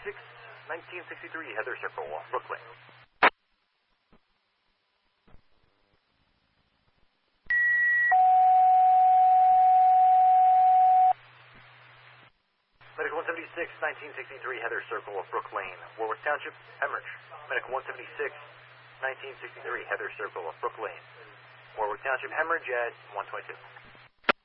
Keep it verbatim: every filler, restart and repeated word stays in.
seventy-six, nineteen sixty-three Heather Circle, Brooklyn. Medical one seventy-six, nineteen sixty-three Heather Circle, Brook Lane, Warwick Township, hemorrhage. Medical one seventy-six, nineteen sixty-three Heather Circle, Brook Lane, Warwick Township, hemorrhage at one twenty-two.